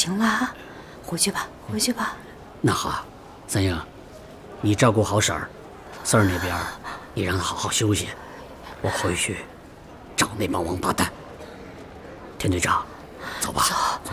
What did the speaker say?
行了啊，回去吧，回去吧。 那好，三英，你照顾好婶儿，四儿那边你让她好好休息，我回去找那帮王八蛋。田队长，走吧。走。